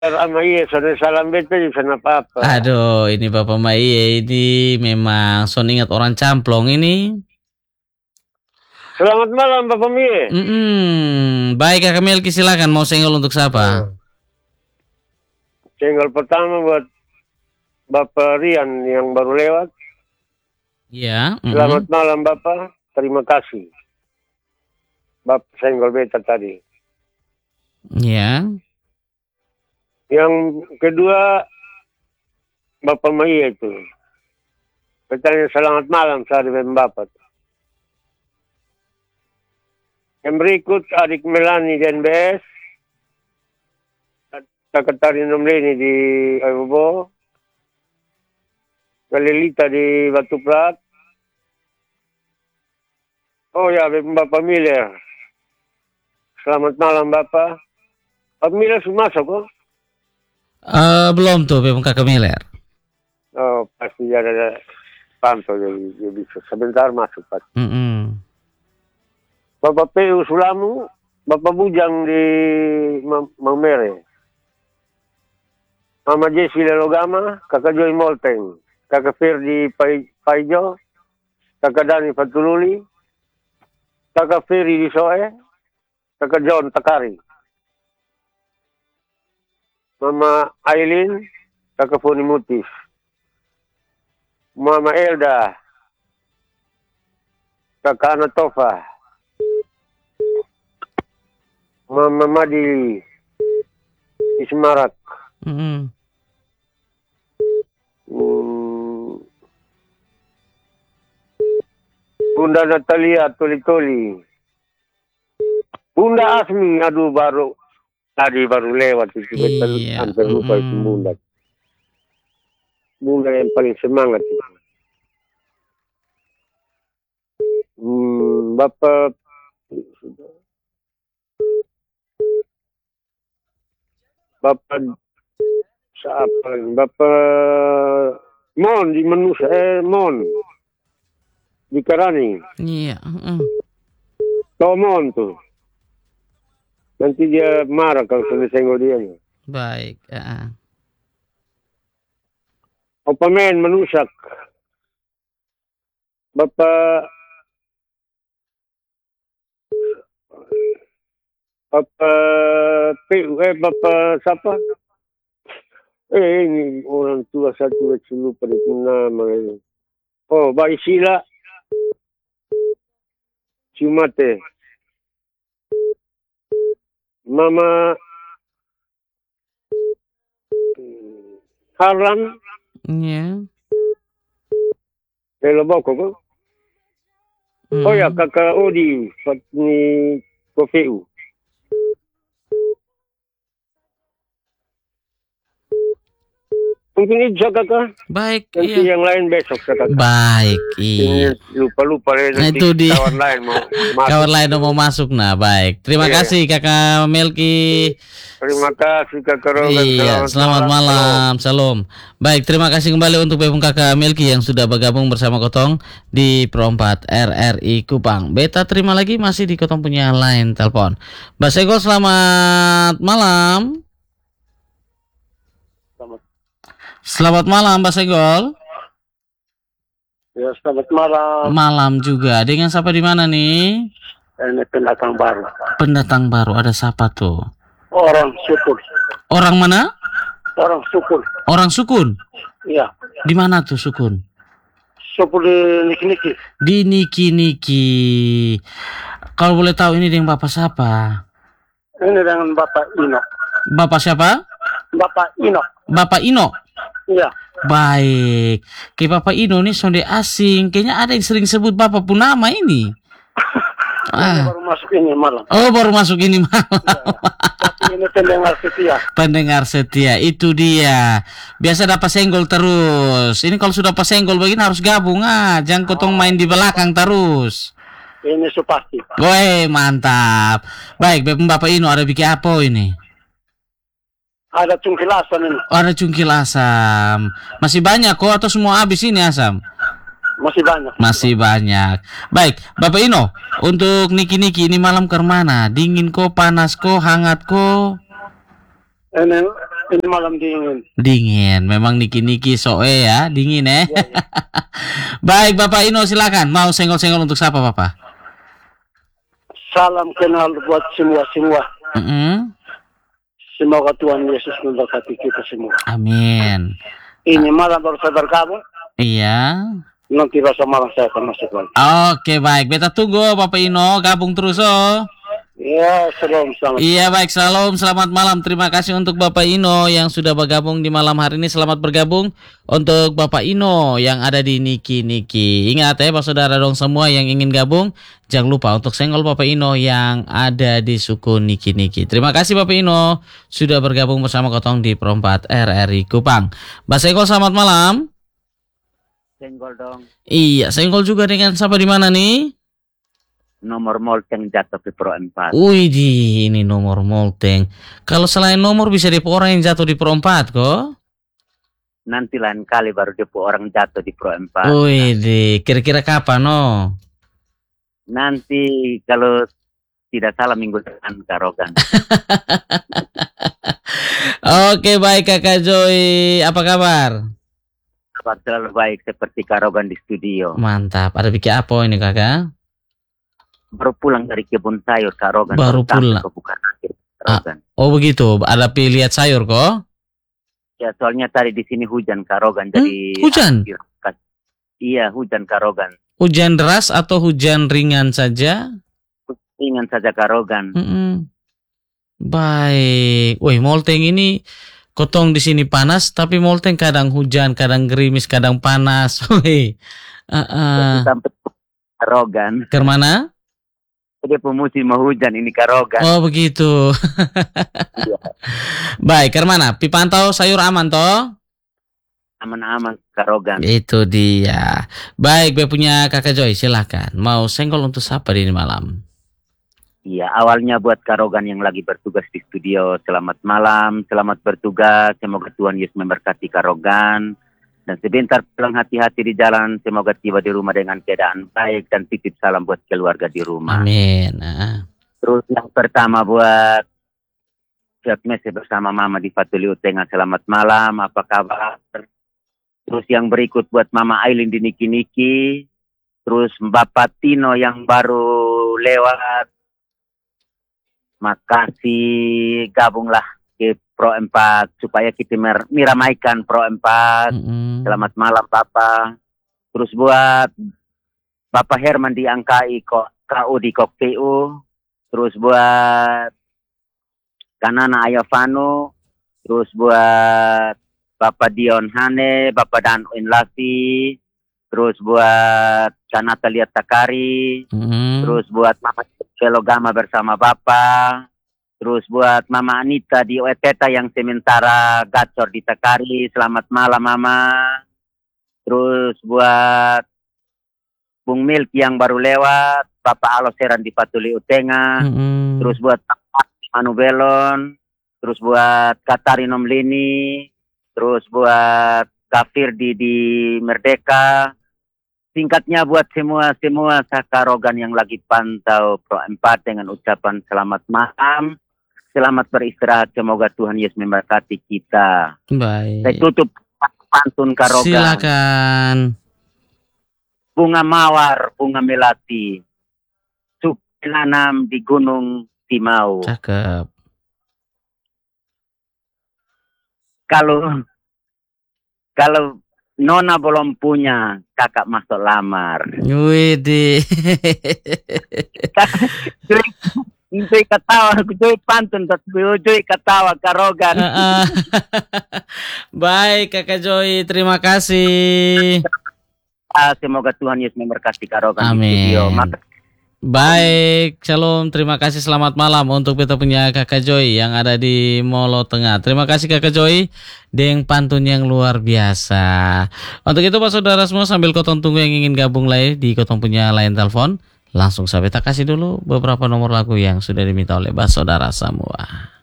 Ama iya, salam bete bisa apa-apa. Aduh, ini Bapak Mai ini memang son ingat orang camplong ini. Selamat malam Bapak Mie. Baik Kakak Melki, silakan mau senggol untuk siapa? Senggol pertama buat Bapak Rian yang baru lewat. Iya. Selamat malam Bapak, terima kasih. Bapak senggol beta tadi. Iya. Yang kedua Bapak Maya itu. Bertanya selamat malam saya dengan Bapak. Yang berikut adik Melani dan BS. Sekretari Nomleni di Ayobo. Galilita di Batu Prat. Oh ya, Bapak Miller. Selamat malam Bapak. Bapak Miller sudah masuk kok? Belum tuh, Bang Kakak Miller. Oh, pasti ada pantau dia bisa sebentar masuk Pak. Bapak PU Sulamu, Bapak Bujang di Mamere. Mama Jesi Lelogama, Kakak Joy Molteng, Kakak Firdi Paijo, Kakak Dani Fatululi, Kakak Ferry di Soe, Kakak John Takari. Mama Aileen, Kakak Funi Mutis. Mama Elda, Kakak Anatofa. Mama Madi Ismarak. Bunda Natalia Toli-Toli. Bunda Asmi, aduh tadi baru lewat itu. Iya. Hampir lupa itu Bunda. Bunda yang paling semangat itu. Bapak siapa? Bapak Mon di Mon di Karani. Iya. Tomon tuh. Nanti dia marah kalau sudah senggol dia. Baik. Opamen menusak. Bapak PU, Bapak siapa? Ini orang tua satu lupa itu nama ini. Oh, Mbak Isila Cumate. Mama Harlan. Iya. Hello Boko kok. Oh ya, Kakak Odi Fatni Kofeu. Mungkin itu Kakak. Baik. Nanti yang lain besok Kakak. Baik. Iya. Lupa nanti itu dia. Kawan lain mau masuk. Kawan lain mau masuk. Nah, baik. Terima kasih Kakak Melki. Terima kasih Kakak Rogan. Iya, selamat malam. Salam. Baik, terima kasih kembali untuk Bebung Kakak Melki yang sudah bergabung bersama Kotong di Perompat RRI Kupang. Beta terima lagi masih di Kotong punya line telepon. Mbak Sego, selamat malam. Selamat malam Mbak Segol. Ya, selamat malam. Malam juga. Dengan siapa di mana nih? Ini pendatang baru. Pendatang baru, ada siapa tuh? Orang Sukun. Orang mana? Orang Sukun. Orang Sukun? Iya. Di mana tuh Sukun? Sukun di Niki-Niki. Di Niki-Niki. Kalau boleh tahu ini dengan Bapak siapa? Ini dengan Bapak Ino. Bapak siapa? Bapak Ino. Bapak Ino? Iya. Baik. Kayak Bapak Ino nih sonde asing. Kayaknya ada yang sering sebut Bapak pun nama ini. Baru masuk ini malam. Oh, baru masuk ini malam. Tapi ini pendengar setia. Pendengar setia, itu dia. Biasa dapat senggol terus. Ini kalau sudah pas senggol begini harus gabung jangan Kotong main di belakang terus. Ini supasti. Woi, mantap. Baik, Bapak Ino ada bikin apa ini? Ada cungkil asam ini. Oh, ada cungkil asam. Masih banyak kok atau semua habis ini asam? Masih banyak. Masih banyak. Baik, Bapak Ino, untuk Niki-Niki ini malam ke mana? Dingin kok, panas kok, hangat kok? Ini Ini malam dingin. Dingin, memang niki-niki soe ya, dingin Ya, ya. Baik, Bapak Ino silakan. Mau senggol-senggol untuk siapa, Bapak? Salam kenal buat semua. Mm-mm. Semoga Tuhan Yesus memberkati kita semua. Amin. Ini malam baru saya bergabung. Iya. Nanti besok malam saya akan masuk lagi. Oke, baik. Beta tunggu Bapak Ino gabung terus oh. Ya, selamat. Iya, baik. Salam, selamat malam. Terima kasih untuk Bapak Ino yang sudah bergabung di malam hari ini. Selamat bergabung untuk Bapak Ino yang ada di Niki-Niki. Ingat ya, Pak Saudara dong semua yang ingin gabung, jangan lupa untuk senggol Bapak Ino yang ada di suku Niki-Niki. Terima kasih Bapak Ino sudah bergabung bersama Kotong di Perompat RRI Kupang. Mbak Senggol, selamat malam. Senggol dong. Iya, senggol juga dengan siapa di mana nih? Nomor Molteng jatuh di Pro 4. Wih, ini nomor Molteng. Kalau selain nomor bisa depo orang yang jatuh di Pro 4 kok? Nanti lain kali baru depo orang jatuh di Pro 4. Wih, kira-kira kapan no? Nanti kalau tidak salah minggu depan Karogan. Oke, baik Kakak Joy. Apa kabar? Kabar selalu baik seperti Karogan di studio. Mantap. Ada bikin apa ini Kakak? Baru pulang dari kebun sayur Karogan. Baru pulang. Karogan. Oh begitu. Ada lihat sayur kok? Ya soalnya tadi di sini hujan Karogan. Jadi hujan? Iya hujan Karogan. Hujan deras atau hujan ringan saja? Ringan saja Karogan. Baik. Wih, Molteng ini Kotong di sini panas, tapi Molteng kadang hujan, kadang gerimis, kadang panas. Wih. Sampai Karogan. Kemana? Dia pemusim mau hujan ini Karogan. Oh begitu. Iya. Baik, kemana? Pipantau sayur aman toh? Aman-aman Karogan. Itu dia. Baik, gue punya Kakak Joy, silakan. Mau senggol untuk siapa di ini malam? Iya, awalnya buat Karogan yang lagi bertugas di studio. Selamat malam, selamat bertugas. Semoga Tuhan Yesus memberkati Karogan. Dan sebentar pulang hati-hati di jalan. Semoga tiba di rumah dengan keadaan baik. Dan titip salam buat keluarga di rumah. Amin. Terus yang pertama buat Siap Mese bersama Mama di Fatuli Utenga. Selamat malam, apa kabar? Terus yang berikut buat Mama Aileen di Niki-Niki. Terus Bapak Tino yang baru lewat. Makasih, gabunglah ke Pro 4 supaya kita meramaikan Pro 4. Selamat malam Papa. Terus buat Bapak Herman di Angkai KU di KOKPU. Terus buat Kanana Ayafano. Terus buat Bapak Dion Hane, Bapak Dan Inlafi. Terus buat Kanata Liat Takari. Terus buat Mama Kelogama bersama Bapak. Terus buat Mama Anita di Oeteta yang sementara gacor di Takari. Selamat malam Mama. Terus buat Bung Milky yang baru lewat. Bapak Aloseran di Patuli Utenga. Terus buat Manu Belon. Terus buat Katari Nomlini. Terus buat Kafir di Merdeka. Singkatnya buat semua Sakarogan yang lagi pantau Pro 4 dengan ucapan selamat malam. Selamat beristirahat. Semoga Tuhan Yesus memberkati kita. Baik. Saya tutup pantun Karogan. Silakan. Bunga mawar, bunga melati. Nanam di Gunung Timau. Cakep. Kalau Nona belum punya, kakak masuk lamar. Widih. Joy ketawa, Joy pantun, Joy ketawa Karogan. Baik Kakak Joy, terima kasih. Semoga Tuhan Yesus memberkati Karogan. Amin. Di baik, shalom, terima kasih, selamat malam untuk kita punya Kakak Joy yang ada di Molo Tengah. Terima kasih Kakak Joy dengan pantun yang luar biasa. Untuk itu Pak Saudara semua sambil Kotong tunggu yang ingin gabung lagi di Kotong punya line telepon, langsung saya kasih dulu beberapa nomor lagu yang sudah diminta oleh Pak Saudara semua.